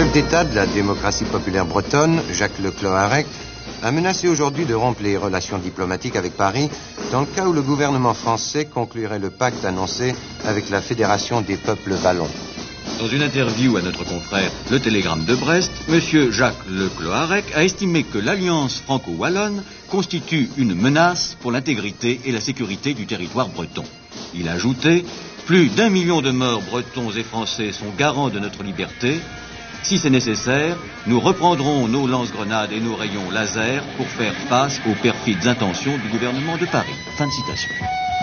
chef d'État de la démocratie populaire bretonne, Jacques Le Clohαρec, a menacé aujourd'hui de rompre les relations diplomatiques avec Paris dans le cas où le gouvernement français conclurait le pacte annoncé avec la Fédération des peuples wallons. Dans une interview à notre confrère Le Télégramme de Brest, M. Jacques Le Clohαρec a estimé que l'alliance franco-wallonne constitue une menace pour l'intégrité et la sécurité du territoire breton. Il a ajouté « Plus d'1 million de morts bretons et français sont garants de notre liberté. Si c'est nécessaire, nous reprendrons nos lance-grenades et nos rayons laser pour faire face aux perfides intentions du gouvernement de Paris. » Fin de citation.